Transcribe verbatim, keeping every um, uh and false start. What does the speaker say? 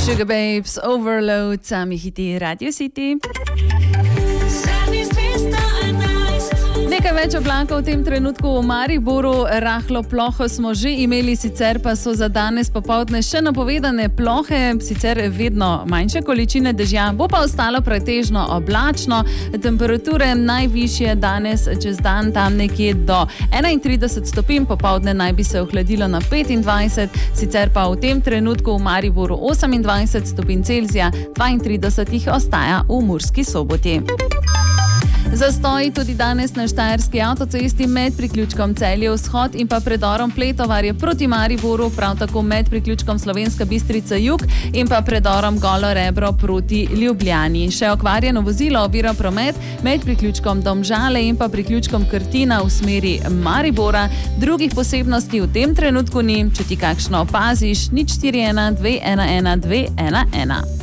Sugababes, Overload, sami hiti Radio City. Nekaj več oblakov v tem trenutku v Mariboru, rahlo ploho smo že imeli, sicer pa so za danes popoldne še napovedane plohe, sicer vedno manjše količine dežja, bo pa ostalo pretežno oblačno, temperature najvišje danes čez dan tam nekje do enaintrideset stopinj, popoldne naj bi se ohladilo na petindvajset, sicer pa v tem trenutku v Mariboru osemindvajset stopinj Celzija, dvaintrideset jih ostaja v Murski Soboti. Zastoj tudi danes na štajerski avtocesti med priključkom Celje vzhod in pa predorom Pletovarje proti Mariboru, prav tako med priključkom Slovenska Bistrica jug in pa predorom Golo Rebro proti Ljubljani. Še okvarjeno vozilo ovira promet med priključkom Domžale in pa priključkom Krtina v smeri Maribora. Drugih posebnosti v tem trenutku ni, če ti kakšno opaziš, nič štiri ena dve ena ena dve ena ena.